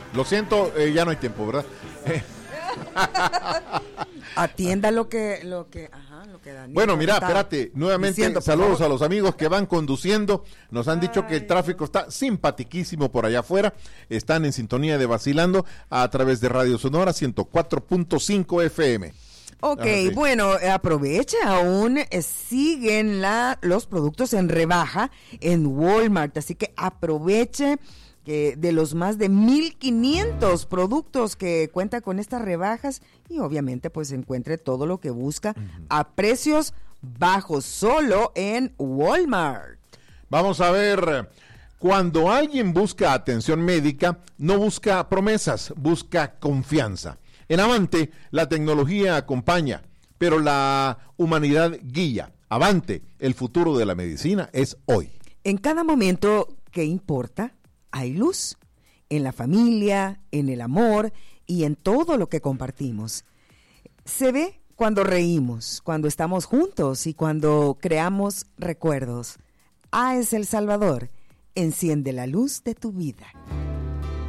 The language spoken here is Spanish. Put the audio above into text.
Lo siento, ya no hay tiempo, ¿verdad? Atienda lo que Daniel. Bueno, mira, espérate, nuevamente diciendo, saludos a los amigos que van conduciendo. Nos han dicho que el tráfico está simpatiquísimo por allá afuera. Están en sintonía de Vacilando a través de Radio Sonora 104.5 FM. Ok, bueno, aprovecha, aún siguen los productos en rebaja en Walmart, así que aproveche que de los más de 1,500 productos que cuenta con estas rebajas y obviamente pues encuentre todo lo que busca a precios bajos solo en Walmart. Vamos a ver, cuando alguien busca atención médica, no busca promesas, busca confianza. En Avante, la tecnología acompaña, pero la humanidad guía. Avante, el futuro de la medicina es hoy. En cada momento que importa, hay luz. En la familia, en el amor y en todo lo que compartimos. Se ve cuando reímos, cuando estamos juntos y cuando creamos recuerdos. Es El Salvador. Enciende la luz de tu vida.